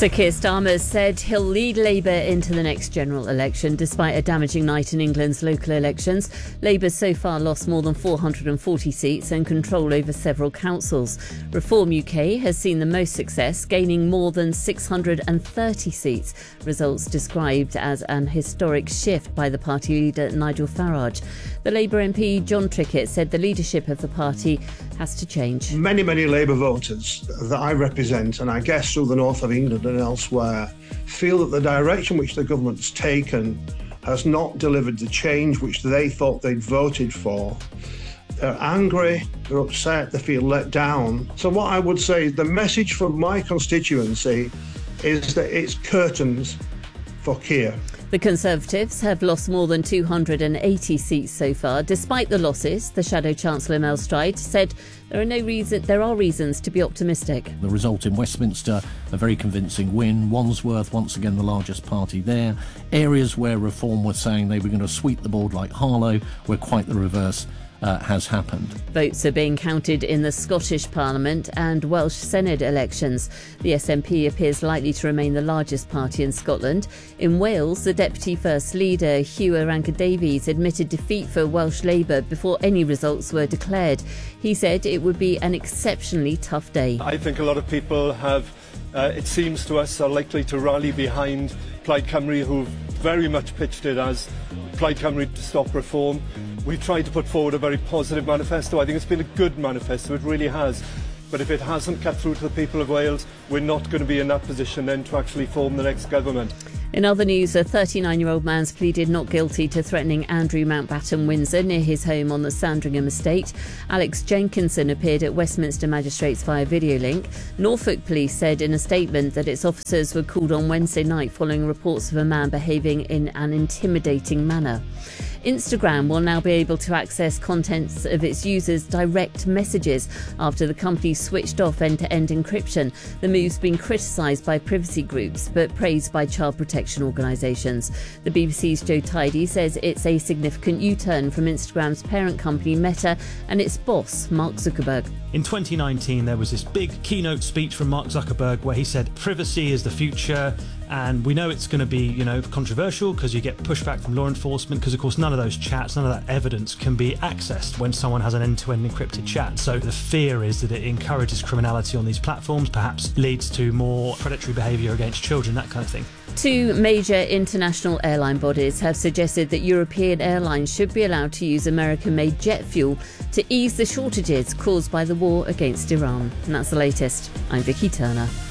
Sir Keir Starmer said he'll lead Labour into the next general election despite a damaging night in England's local elections. Labour's so far lost more than 440 seats and control over several councils. Reform UK has seen the most success, gaining more than 630 seats, results described as an historic shift by the party leader Nigel Farage. The Labour MP John Trickett said the leadership of the party has to change. Many Labour voters that I represent, and I guess through the north of England and elsewhere, feel that the direction which the government's taken has not delivered the change which they thought they'd voted for. They're angry, they're upset, they feel let down. So what I would say, the message from my constituency is that it's curtains for Keir. The Conservatives have lost more than 280 seats so far. Despite the losses, the Shadow Chancellor Mel Stride said there are reasons to be optimistic. The result in Westminster, a very convincing win. Wandsworth, once again the largest party there. Areas where Reform were saying they were going to sweep the board like Harlow, where quite the reverse has happened. Votes are being counted in the Scottish Parliament and Welsh Senedd elections. The SNP appears likely to remain the largest party in Scotland. In Wales, the Deputy First Leader, Hugh Orange-Davies, admitted defeat for Welsh Labour before any results were declared. He said it would be an exceptionally tough day. I think a lot of people it seems to us, are likely to rally behind Plaid Cymru, who've very much pitched it as Plaid Cymru to stop reform. We've tried to put forward a very positive manifesto. I think it's been a good manifesto, it really has. But if it hasn't cut through to the people of Wales, we're not going to be in that position then to actually form the next government. In other news, a 39-year-old man's pleaded not guilty to threatening Andrew Mountbatten Windsor near his home on the Sandringham estate. Alex Jenkinson appeared at Westminster Magistrates via video link. Norfolk Police said in a statement that its officers were called on Wednesday night following reports of a man behaving in an intimidating manner. Instagram will now be able to access contents of its users' direct messages after the company switched off end-to-end encryption. The move's been criticised by privacy groups but praised by child protection organisations. The BBC's Joe Tidy says it's a significant U-turn from Instagram's parent company Meta and its boss, Mark Zuckerberg. In 2019, there was this big keynote speech from Mark Zuckerberg where he said privacy is the future. And we know it's going to be, controversial because you get pushback from law enforcement because, of course, none of those chats, none of that evidence can be accessed when someone has an end-to-end encrypted chat. So the fear is that it encourages criminality on these platforms, perhaps leads to more predatory behaviour against children, that kind of thing. Two major international airline bodies have suggested that European airlines should be allowed to use American-made jet fuel to ease the shortages caused by the war against Iran. And that's the latest. I'm Vicky Turner.